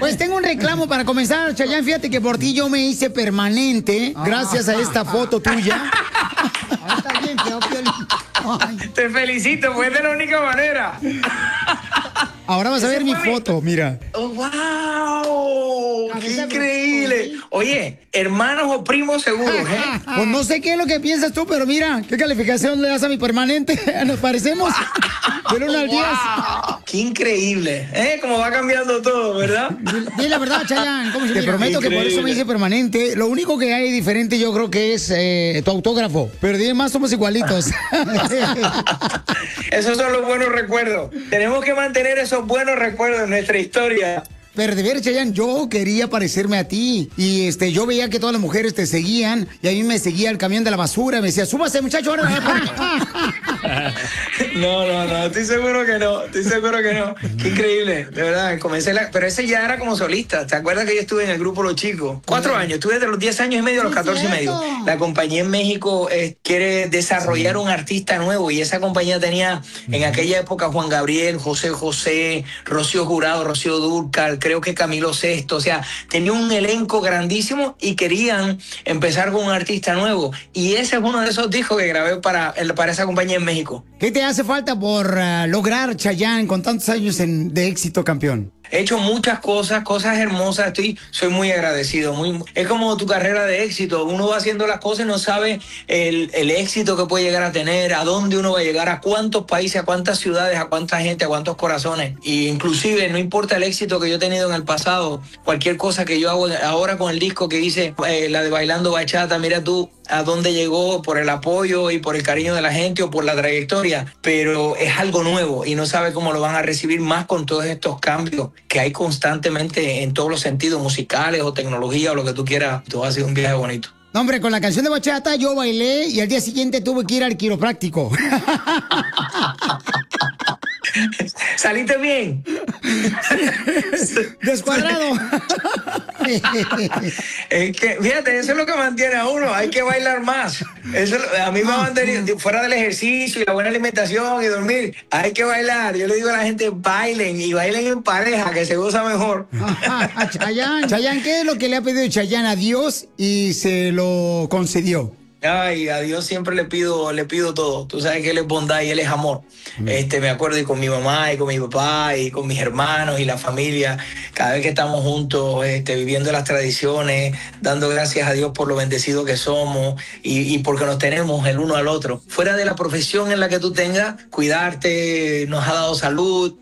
Pues tengo un reclamo para comenzar, Chayanne. Fíjate que por ti yo me hice permanente gracias a esta foto tuya. Está bien, Piolín. Te felicito, pues de la única manera. Ahora vas a ver mi foto, mira. Oh, ¡wow! ¡Qué increíble! Oye, hermanos o primos seguros, ¿eh? Pues no sé qué es lo que piensas tú, pero mira, ¿qué calificación le das a mi permanente? ¿Nos parecemos? Del 1 al 10. ¡Qué increíble! ¿Eh? Cómo va cambiando todo, ¿verdad? Dile la verdad, Chayanne. Te prometo que por eso me hice permanente. Lo único que hay diferente yo creo que es tu autógrafo. Pero además somos igualitos. Esos son los buenos recuerdos. Tenemos que mantener esos buenos recuerdos en nuestra historia. Pero de ver, Chayanne, yo quería parecerme a ti. Y yo veía que todas las mujeres te seguían. Y a mí me seguía el camión de la basura. Me decía, súbase, muchacho, ahora. No, estoy seguro que no. Qué increíble, de verdad. Pero ese ya era como solista. ¿Te acuerdas que yo estuve en el grupo Los Chicos? 4 años, estuve de los 10 años y medio a los 14 y medio. La compañía en México quiere desarrollar un artista nuevo y esa compañía tenía en aquella época Juan Gabriel, José José, Rocío Jurado, Rocío Dúrcal, creo que Camilo Sesto. O sea, tenía un elenco grandísimo y querían empezar con un artista nuevo. Y ese es uno de esos discos que grabé para esa compañía en México. ¿Qué te hace falta por lograr, Chayanne, con tantos años de éxito, campeón? He hecho muchas cosas hermosas, soy muy agradecido. Es como tu carrera de éxito, uno va haciendo las cosas y no sabe el éxito que puede llegar a tener, a dónde uno va a llegar, a cuántos países, a cuántas ciudades, a cuánta gente, a cuántos corazones. Y inclusive no importa el éxito que yo he tenido en el pasado, cualquier cosa que yo hago ahora con el disco que hice, la de Bailando Bachata, mira tú a dónde llegó por el apoyo y por el cariño de la gente o por la trayectoria, pero es algo nuevo y no sabe cómo lo van a recibir más con todos estos cambios que hay constantemente en todos los sentidos, musicales o tecnología o lo que tú quieras. Todo ha sido un viaje bonito. No, hombre, con la canción de bachata yo bailé y al día siguiente tuve que ir al quiropráctico. ¿Saliste bien? Descuadrado. Es que, fíjate, eso es lo que mantiene a uno. Hay que bailar más. Eso a mí me ha mantenido, fuera del ejercicio y la buena alimentación y dormir, hay que bailar. Yo le digo a la gente, bailen y bailen en pareja, que se goza mejor. Chayanne, ¿qué es lo que le ha pedido Chayanne a Dios y se lo concedió? Ay, a Dios siempre le pido todo. Tú sabes que Él es bondad y Él es amor. Me acuerdo y con mi mamá y con mi papá y con mis hermanos y la familia, cada vez que estamos juntos, viviendo las tradiciones, dando gracias a Dios por lo bendecidos que somos y porque nos tenemos el uno al otro. Fuera de la profesión en la que tú tengas, cuidarte, nos ha dado salud,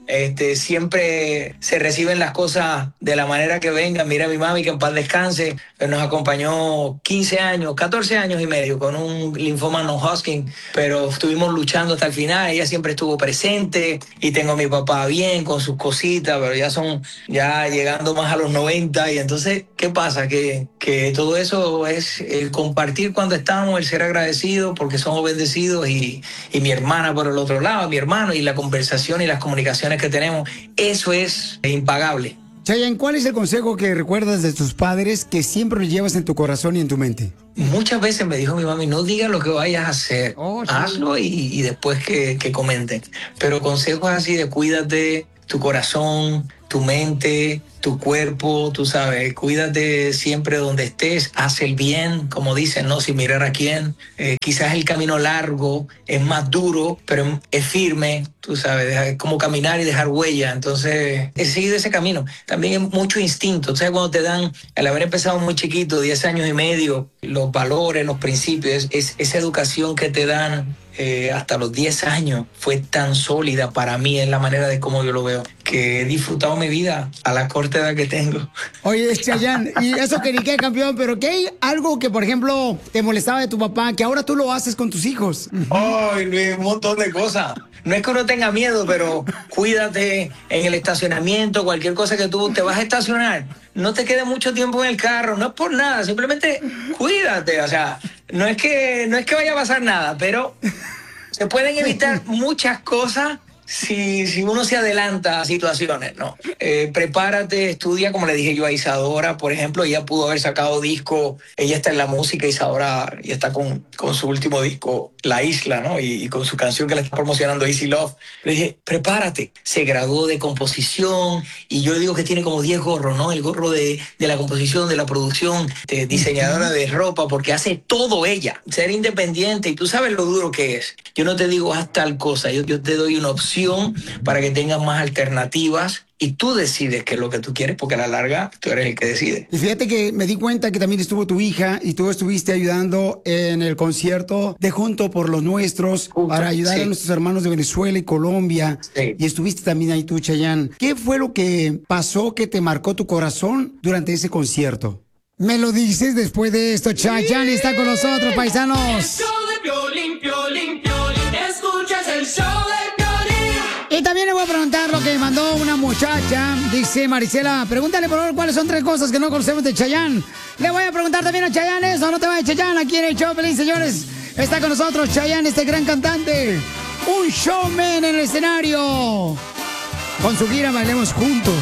siempre se reciben las cosas de la manera que vengan. Mira a mi mami, que en paz descanse, nos acompañó 15 años, 14 años y medio con un linfoma no-Hodgkin, pero estuvimos luchando hasta el final. Ella siempre estuvo presente y tengo a mi papá bien con sus cositas, pero ya llegando más a los 90 y entonces, ¿qué pasa? Que todo eso es el compartir cuando estamos, el ser agradecidos porque somos bendecidos y mi hermana por el otro lado, mi hermano y la conversación y las comunicaciones que tenemos, eso es impagable. Chayanne, ¿cuál es el consejo que recuerdas de tus padres que siempre lo llevas en tu corazón y en tu mente? Muchas veces me dijo mi mami, no digas lo que vayas a hacer, hazlo y después que comenten. Pero consejos así de cuídate, tu corazón, tu mente, tu cuerpo, tú sabes, cuídate siempre donde estés, haz el bien, como dicen, no sin mirar a quién. Quizás el camino largo es más duro, pero es firme, tú sabes, es como caminar y dejar huella. Entonces, he seguido ese camino. También es mucho instinto. Entonces, cuando te dan, al haber empezado muy chiquito, 10 años y medio, los valores, los principios, es esa educación que te dan hasta los 10 años fue tan sólida para mí, es la manera de cómo yo lo veo, que he disfrutado mi vida a la corta edad que tengo. Oye, Chayanne, y eso que ni qué, campeón, pero ¿qué hay algo que, por ejemplo, te molestaba de tu papá, que ahora tú lo haces con tus hijos? Ay, Luis, un montón de cosas. No es que uno tenga miedo, pero cuídate en el estacionamiento, cualquier cosa que tú te vas a estacionar, no te quedes mucho tiempo en el carro, no es por nada, simplemente cuídate, o sea, no es que vaya a pasar nada, pero se pueden evitar muchas cosas si uno se adelanta a situaciones, ¿no? Prepárate, estudia, como le dije yo a Isadora, por ejemplo, ella pudo haber sacado disco, ella está en la música, Isadora, y está con su último disco, La Isla, ¿no? Y con su canción que le está promocionando, Easy Love. Le dije, prepárate. Se graduó de composición, y yo digo que tiene como 10 gorros, ¿no? El gorro de la composición, de la producción, de diseñadora de ropa, porque hace todo ella. Ser independiente, y tú sabes lo duro que es. Yo no te digo haz tal cosa, yo te doy una opción para que tengas más alternativas y tú decides qué es lo que tú quieres, porque a la larga tú eres el que decide. Y fíjate que me di cuenta que también estuvo tu hija y tú estuviste ayudando en el concierto de Junto por los Nuestros para ayudar a nuestros hermanos de Venezuela y Colombia. Sí. Y estuviste también ahí tú, Chayanne. ¿Qué fue lo que pasó que te marcó tu corazón durante ese concierto? Me lo dices después de esto. Chayanne está con nosotros, paisanos. El show de Piolín, Piolín, Piolín. Escuchas el show de Piolín. Y también le voy a preguntar lo que mandó una muchacha. Dice Marisela, pregúntale por favor cuáles son 3 cosas que no conocemos de Chayanne. Le voy a preguntar también a Chayanne eso, no te vayas, Chayanne, aquí en el show, feliz, señores. Está con nosotros Chayanne, este gran cantante. Un showman en el escenario. Con su gira Bailemos Juntos.